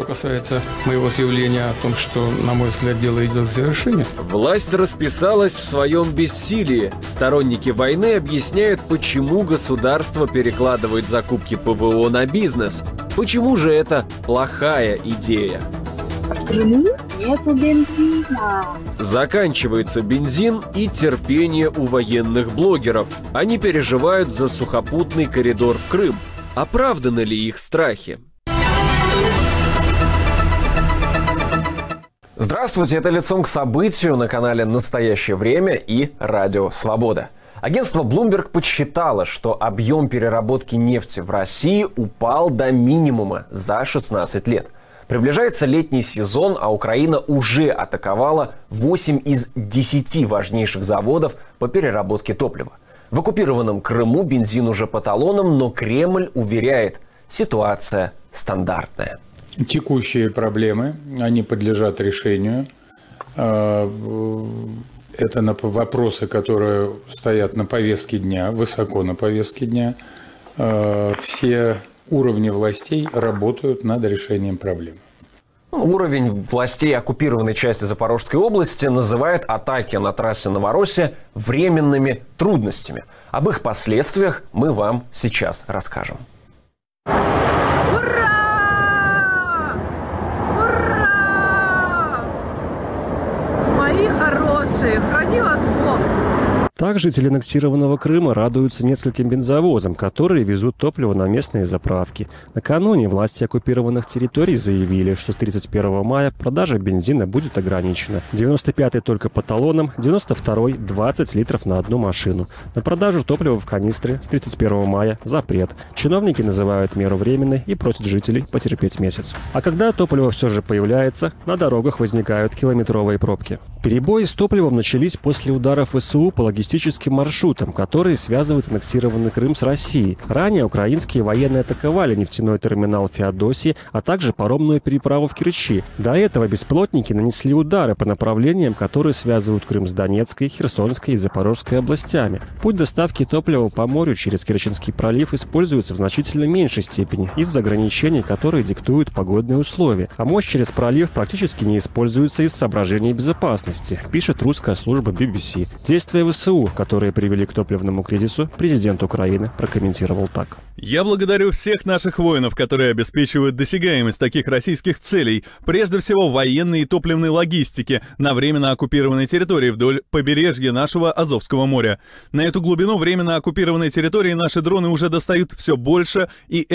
касается моего заявления о том, что, на мой взгляд, дело идет к завершению. Власть расписалась в своем бессилии. Сторонники войны объясняют, почему государство перекладывает закупки ПВО на бизнес. Почему же это плохая идея? В Крыму нету бензина. Заканчивается бензин и терпение у военных блогеров. Они переживают за сухопутный коридор в Крым. Оправданы ли их страхи? Здравствуйте, это «Лицом к событию» на канале «Настоящее время» и «Радио Свобода». Агентство Bloomberg подсчитало, что объем переработки нефти в России упал до минимума за 16 лет. Приближается летний сезон, а Украина уже атаковала 8 из 10 важнейших заводов по переработке топлива. В оккупированном Крыму бензин уже по талонам, но Кремль уверяет, ситуация стандартная. Текущие проблемы, они подлежат решению. Это вопросы, которые стоят на повестке дня, высоко на повестке дня. Все уровни властей работают над решением проблем. Уровень властей оккупированной части Запорожской области называет атаки на трассе Новороссия временными трудностями. Об их последствиях мы вам сейчас расскажем. Ура! Ура! Мои хорошие, храни вас Бог! Так жители аннексированного Крыма радуются нескольким бензовозам, которые везут топливо на местные заправки. Накануне власти оккупированных территорий заявили, что с 31 мая продажа бензина будет ограничена. 95-й только по талонам, 92-й 20 литров на одну машину. На продажу топлива в канистре с 31 мая запрет. Чиновники называют меру временной и просят жителей потерпеть месяц. А когда топливо все же появляется, на дорогах возникают километровые пробки. Перебои с топливом начались после ударов ВСУ по логистическим маршрутам, которые связывают аннексированный Крым с Россией. Ранее украинские военные атаковали нефтяной терминал Феодосии, а также паромную переправу в Керчи. До этого беспилотники нанесли удары по направлениям, которые связывают Крым с Донецкой, Херсонской и Запорожской областями. Путь доставки топлива по морю через Керченский пролив используется в значительно меньшей степени из-за ограничений, которые диктуют погодные условия. А мост через пролив практически не используется из соображений безопасности, пишет русская служба BBC. Действия ВСУ, которые привели к топливному кризису, президент Украины прокомментировал так. Я благодарю всех наших воинов, которые обеспечивают досягаемость таких российских целей, прежде всего военной и топливной логистики на временно оккупированной территории вдоль побережья нашего Азовского моря. На эту глубину временно оккупированной территории наши дроны уже достают все больше, и